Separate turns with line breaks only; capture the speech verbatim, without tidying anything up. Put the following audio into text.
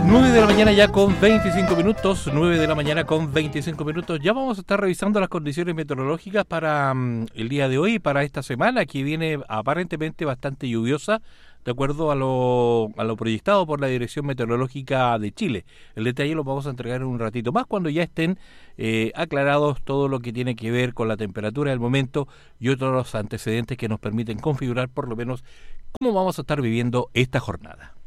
nueve de la mañana ya con veinticinco minutos, nueve de la mañana con veinticinco minutos. Ya vamos a estar revisando las condiciones meteorológicas para um, el día de hoy, para esta semana, que viene aparentemente bastante lluviosa, de acuerdo a lo, a lo proyectado por la Dirección Meteorológica de Chile. El detalle lo vamos a entregar en un ratito más, cuando ya estén eh, aclarados todo lo que tiene que ver con la temperatura del momento y otros antecedentes que nos permiten configurar por lo menos cómo vamos a estar viviendo esta jornada.